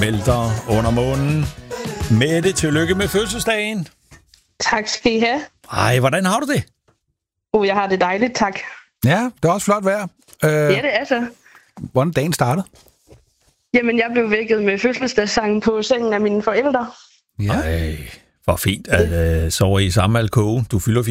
Smelter under månen. Mette, tillykke med fødselsdagen. Tak skal I have. Ej, hvordan har du det? Jeg har det dejligt, tak. Ja, det er også flot vejr. Det er så. Hvordan dagen startede? Jamen, jeg blev vækket med fødselsdagssangen på sengen af mine forældre. Ja. Ej, hvor fint at sove i samme alkove. Du fylder